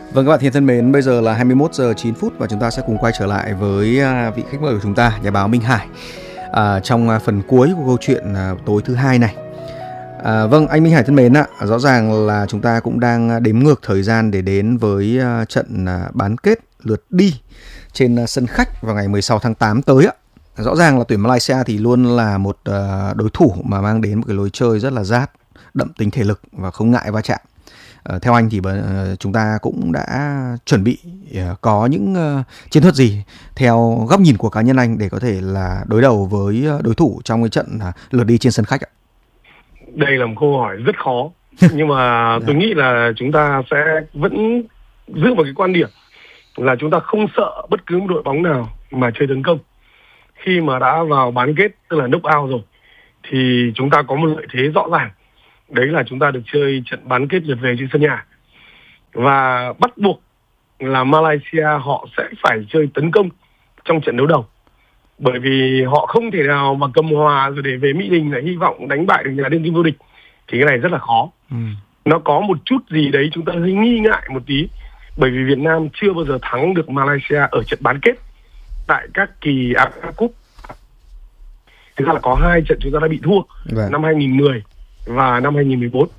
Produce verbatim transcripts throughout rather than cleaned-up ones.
Vâng các bạn thân mến, bây giờ là hai mươi mốt giờ chín phút và chúng ta sẽ cùng quay trở lại với vị khách mời của chúng ta, nhà báo Minh Hải, à, trong phần cuối của câu chuyện tối thứ hai này. À, vâng, anh Minh Hải thân mến ạ, rõ ràng là chúng ta cũng đang đếm ngược thời gian để đến với trận bán kết lượt đi trên sân khách vào ngày mười sáu tháng tám tới ạ. Rõ ràng là tuyển Malaysia thì luôn là một đối thủ mà mang đến một cái lối chơi rất là rát, đậm tính thể lực và không ngại va chạm. Uh, theo anh thì uh, chúng ta cũng đã chuẩn bị uh, có những uh, chiến thuật gì theo góc nhìn của cá nhân anh để có thể là đối đầu với uh, đối thủ trong cái trận uh, lượt đi trên sân khách ạ? Đây là một câu hỏi rất khó nhưng mà tôi nghĩ là chúng ta sẽ vẫn giữ một cái quan điểm là chúng ta không sợ bất cứ một đội bóng nào mà chơi tấn công. Khi mà đã vào bán kết, tức là knock out rồi, thì chúng ta có một lợi thế rõ ràng. Đấy là chúng ta được chơi trận bán kết lượt về trên sân nhà. Và bắt buộc là Malaysia họ sẽ phải chơi tấn công trong trận đấu đầu. Bởi vì họ không thể nào mà cầm hòa rồi để về Mỹ Đình lại hy vọng đánh bại được nhà đương kim vô địch. Thì cái này rất là khó. Ừ. Nó có một chút gì đấy chúng ta hơi nghi ngại một tí. Bởi vì Việt Nam chưa bao giờ thắng được Malaysia ở trận bán kết tại các kỳ a ép ép Cup. Thực ra là có hai trận chúng ta đã bị thua. Vâng. Năm hai không một không và năm hai không một bốn.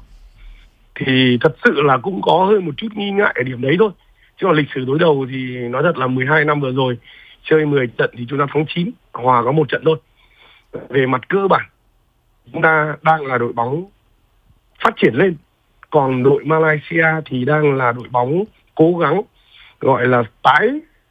Thì thật sự là cũng có hơi một chút nghi ngại ở điểm đấy thôi. Chứ còn lịch sử đối đầu thì nói thật là mười hai năm vừa rồi chơi mười trận thì chúng ta thắng chín, hòa có một trận thôi. Về mặt cơ bản chúng ta đang là đội bóng phát triển lên. Còn đội Malaysia thì đang là đội bóng cố gắng gọi là tái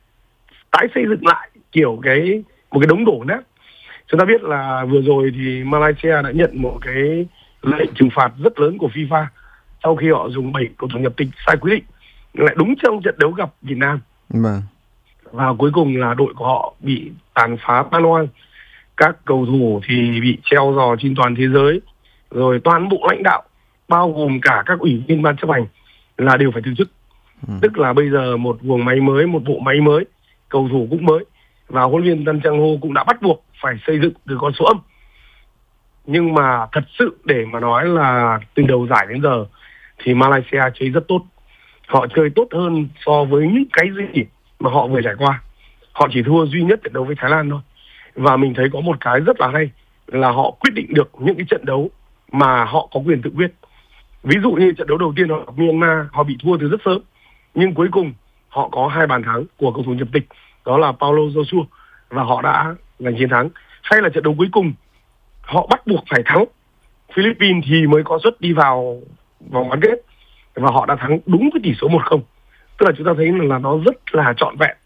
tái xây dựng lại kiểu cái một cái đống đổ nát. Chúng ta biết là vừa rồi thì Malaysia đã nhận một cái lệnh trừng phạt rất lớn của FIFA sau khi họ dùng bảy cầu thủ nhập tịch sai quy định, lại đúng trong trận đấu gặp Việt Nam. Vâng. Và cuối cùng là đội của họ bị tàn phá tan hoang, các cầu thủ thì bị treo giò trên toàn thế giới, rồi toàn bộ lãnh đạo bao gồm cả các ủy viên ban chấp hành là đều phải từ chức. Ừ. Tức là bây giờ một guồng máy mới, một bộ máy mới, cầu thủ cũng mới và huấn luyện viên Tan Chang Ho cũng đã bắt buộc phải xây dựng từ con số âm. Nhưng mà thật sự để mà nói là từ đầu giải đến giờ thì Malaysia chơi rất tốt. Họ chơi tốt hơn so với những cái gì mà họ vừa trải qua. Họ chỉ thua duy nhất trận đấu với Thái Lan thôi. Và mình thấy có một cái rất là hay là họ quyết định được những cái trận đấu mà họ có quyền tự quyết. Ví dụ như trận đấu đầu tiên họ gặp Myanmar, họ bị thua từ rất sớm. Nhưng cuối cùng họ có hai bàn thắng của cầu thủ nhập tịch, đó là Paulo Joshua, và họ đã giành chiến thắng. Hay là trận đấu cuối cùng họ bắt buộc phải thắng Philippines thì mới có suất đi vào vòng bán kết, và họ đã thắng đúng với tỷ số một không. Tức là chúng ta thấy là nó rất là trọn vẹn,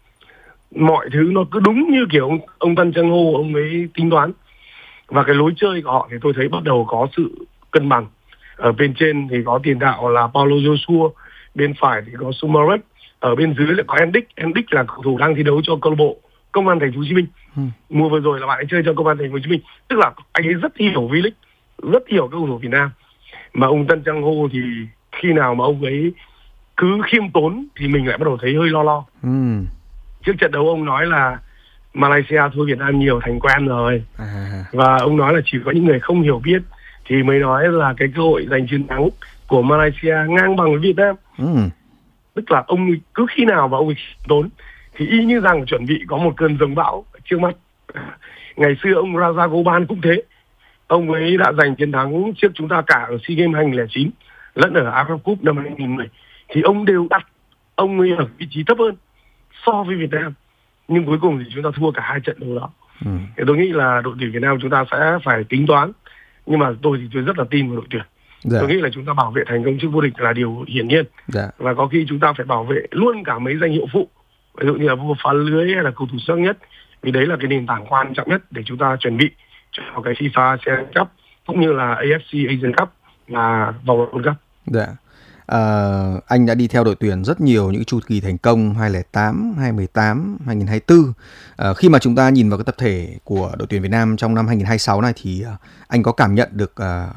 mọi thứ nó cứ đúng như kiểu ông, ông Tan Chang Ho ông ấy tính toán. Và cái lối chơi của họ thì tôi thấy bắt đầu có sự cân bằng. Ở bên trên thì có tiền đạo là Paulo Joshua, bên phải thì có Sumarek, ở bên dưới lại có Endic. Endic là cầu thủ đang thi đấu cho câu lạc bộ Công an Thành phố Hồ Chí Minh. Ừ. Mùa vừa rồi là bạn ấy chơi cho Công an Thành phố Hồ Chí Minh, tức là anh ấy rất hiểu V-League, rất hiểu các cầu thủ Việt Nam. Mà ông Tan Chang Ho thì khi nào mà ông ấy cứ khiêm tốn thì mình lại bắt đầu thấy hơi lo lo. Ừ. Trước trận đấu ông nói là Malaysia thua Việt Nam nhiều thành quen rồi. À. Và ông nói là chỉ có những người không hiểu biết thì mới nói là cái cơ hội giành chiến thắng của Malaysia ngang bằng với Việt Nam. Ừ. Tức là ông cứ khi nào mà ông ấy khiêm tốn thì y như rằng chuẩn bị có một cơn giông bão trước mắt. Ngày xưa ông Raja Goban cũng thế. Ông ấy đã giành chiến thắng trước chúng ta cả ở SEA Games hai không không chín lẫn ở a ép ép Cup năm hai không một không. Thì ông đều đặt ông ấy ở vị trí thấp hơn so với Việt Nam. Nhưng cuối cùng thì chúng ta thua cả hai trận đấu đó. Ừ. Thì tôi nghĩ là đội tuyển Việt Nam chúng ta sẽ phải tính toán. Nhưng mà tôi thì tôi rất là tin vào đội tuyển. Dạ. Tôi nghĩ là chúng ta bảo vệ thành công chức vô địch là điều hiển nhiên. Dạ. Và có khi chúng ta phải bảo vệ luôn cả mấy danh hiệu phụ. Ví dụ như là vô phá lưới hay là cầu thủ xuất sắc nhất. Vì đấy là cái nền tảng quan trọng nhất để chúng ta chuẩn bị cho cái FIFA Asian Cup cũng như là a ép xê Asian Cup là vòng World Cup. Dạ. À, anh đã đi theo đội tuyển rất nhiều những chu kỳ thành công hai không không tám, hai không một tám, hai không hai tư. À, khi mà chúng ta nhìn vào cái tập thể của đội tuyển Việt Nam trong năm hai không hai sáu này thì uh, anh có cảm nhận được uh,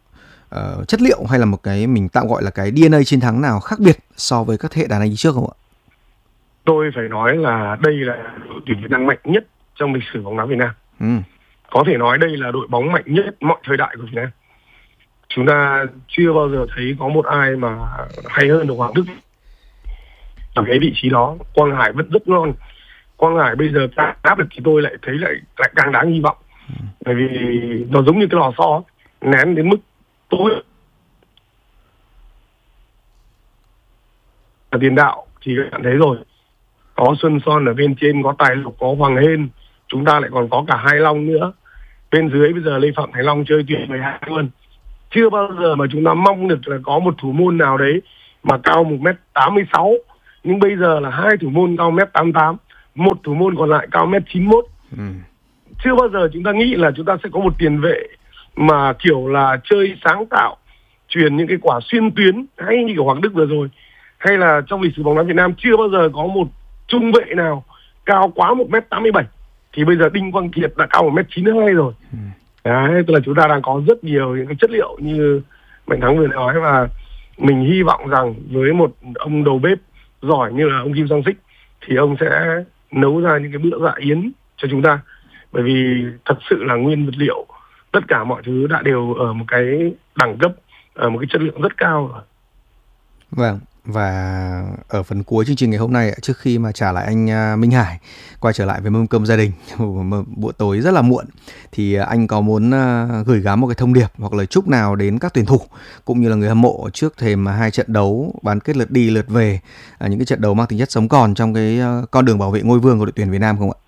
uh, chất liệu hay là một cái mình tạm gọi là cái đê en a chiến thắng nào khác biệt so với các thế hệ đàn anh đi trước không ạ? Tôi phải nói là đây là đội tuyển Việt Nam mạnh nhất trong lịch sử bóng đá Việt Nam. Ừ. Có thể nói đây là đội bóng mạnh nhất mọi thời đại của Việt Nam. Chúng ta chưa bao giờ thấy có một ai mà hay hơn được Hoàng Đức. ở cái vị trí đó. Quang Hải vẫn rất ngon. Quang Hải bây giờ càng áp được thì tôi lại thấy lại lại càng đáng hy vọng, bởi vì nó giống như cái lò xo nén đến mức tối. Ở tiền đạo thì các bạn thấy rồi, có Xuân Son ở bên trên, có Tài Lộc, có Hoàng Hên, chúng ta lại còn có cả Hai Long nữa. Bên dưới bây giờ Lê Phạm Thành Long chơi tuyệt mười hai luôn. Chưa bao giờ mà chúng ta mong được là có một thủ môn nào đấy mà cao một mét tám mươi sáu, nhưng bây giờ là hai thủ môn cao một mét tám mươi tám, một thủ môn còn lại cao một mét chín mươi mốt. Ừ. Chưa bao giờ chúng ta nghĩ là chúng ta sẽ có một tiền vệ mà kiểu là chơi sáng tạo, truyền những cái quả xuyên tuyến hay như kiểu Hoàng Đức vừa rồi, hay là trong lịch sử bóng đá Việt Nam chưa bao giờ có một trung vệ nào cao quá một mét tám mươi bảy. Thì bây giờ Đinh Quang Kiệt đã cao một mét chín mươi hai rồi. Ừ. Đấy, tức là chúng ta đang có rất nhiều những cái chất liệu như Mạnh Thắng vừa nói, và mình hy vọng rằng với một ông đầu bếp giỏi như là ông Kim Sang Sích thì ông sẽ nấu ra những cái bữa dạ yến cho chúng ta, bởi vì thật sự là nguyên vật liệu, tất cả mọi thứ đã đều ở một cái đẳng cấp, ở một cái chất lượng rất cao rồi. Vâng, và ở phần cuối chương trình ngày hôm nay, trước khi mà trả lại anh Minh Hải quay trở lại với mâm cơm gia đình buổi tối rất là muộn, thì anh có muốn gửi gắm một cái thông điệp hoặc lời chúc nào đến các tuyển thủ cũng như là người hâm mộ trước thềm hai trận đấu bán kết lượt đi lượt về, những cái trận đấu mang tính chất sống còn trong cái con đường bảo vệ ngôi vương của đội tuyển Việt Nam không ạ?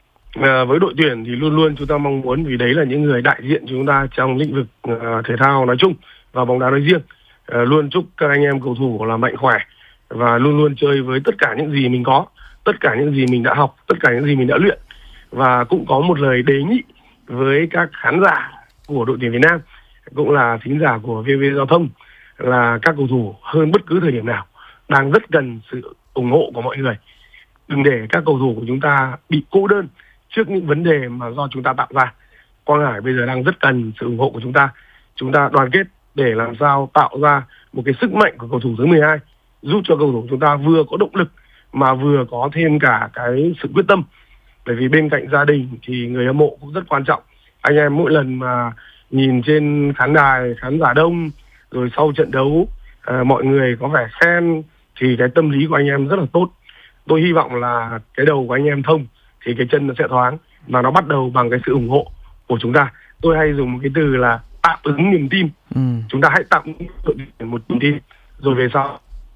À, với đội tuyển thì luôn luôn chúng ta mong muốn, vì đấy là những người đại diện chúng ta trong lĩnh vực uh, thể thao nói chung và bóng đá nói riêng, uh, luôn chúc các anh em cầu thủ là mạnh khỏe và luôn luôn chơi với tất cả những gì mình có, tất cả những gì mình đã học, tất cả những gì mình đã luyện. Và cũng có một lời đề nghị với các khán giả của đội tuyển Việt Nam, cũng là thính giả của vê vê Giao thông, là các cầu thủ hơn bất cứ thời điểm nào đang rất cần sự ủng hộ của mọi người. Đừng để các cầu thủ của chúng ta bị cô đơn trước những vấn đề mà do chúng ta tạo ra. Quang Hải bây giờ đang rất cần sự ủng hộ của chúng ta. Chúng ta đoàn kết để làm sao tạo ra một cái sức mạnh của cầu thủ thứ mười hai, giúp cho cầu thủ chúng ta vừa có động lực mà vừa có thêm cả cái sự quyết tâm. Bởi vì bên cạnh gia đình thì người hâm mộ cũng rất quan trọng. Anh em mỗi lần mà nhìn trên khán đài, khán giả đông, rồi sau trận đấu à, mọi người có vẻ khen, thì cái tâm lý của anh em rất là tốt. Tôi hy vọng là cái đầu của anh em thông thì cái chân nó sẽ thoáng, mà nó bắt đầu bằng cái sự ủng hộ của chúng ta. Tôi hay dùng một cái từ là tạm ứng niềm tin. Ừ. Chúng ta hãy tạm ứng một niềm tin, rồi về sau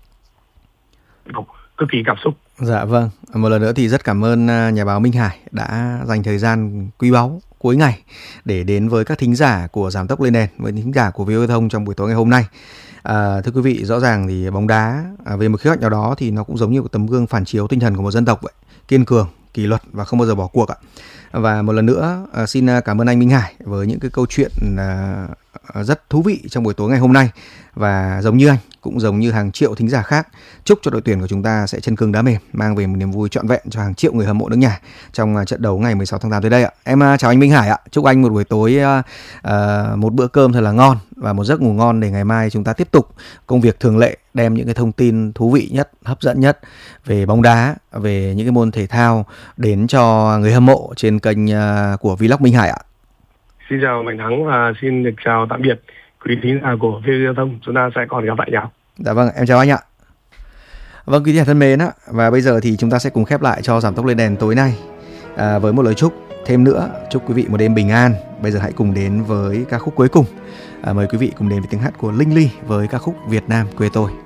cực kỳ cảm xúc. Dạ vâng, một lần nữa thì rất cảm ơn nhà báo Minh Hải đã dành thời gian quý báu cuối ngày để đến với các thính giả của Giảm Tốc Lên Đèn, với thính giả của vê o a Thông trong buổi tối ngày hôm nay. À, thưa quý vị, rõ ràng thì bóng đá à, về một khía cạnh nào đó thì nó cũng giống như một tấm gương phản chiếu tinh thần của một dân tộc vậy, kiên cường, kỷ luật và không bao giờ bỏ cuộc ạ. Và một lần nữa à, xin cảm ơn anh Minh Hải với những cái câu chuyện à, rất thú vị trong buổi tối ngày hôm nay. Và giống như anh, cũng giống như hàng triệu thính giả khác, chúc cho đội tuyển của chúng ta sẽ chân cứng đá mềm, mang về một niềm vui trọn vẹn cho hàng triệu người hâm mộ nước nhà trong trận đấu ngày mười sáu tháng tám tới đây ạ. Em chào anh Minh Hải ạ. Chúc anh một buổi tối, uh, một bữa cơm thật là ngon và một giấc ngủ ngon để ngày mai chúng ta tiếp tục công việc thường lệ, đem những cái thông tin thú vị nhất, hấp dẫn nhất về bóng đá, về những cái môn thể thao đến cho người hâm mộ trên kênh uh, của Vlog Minh Hải ạ. Xin chào Mạnh Thắng và xin được chào tạm biệt quý thính giả của vê vê Giao thông. Chúng ta sẽ còn gặp lại nhau. Dạ vâng, em chào anh ạ. Vâng, quý thính giả thân mến ạ, và bây giờ thì chúng ta sẽ cùng khép lại cho Giảm Tốc Lên Đèn tối nay à, với một lời chúc thêm nữa. Chúc quý vị một đêm bình an. Bây giờ hãy cùng đến với ca khúc cuối cùng. À, mời quý vị cùng đến với tiếng hát của Linh Ly với ca khúc Việt Nam Quê Tôi.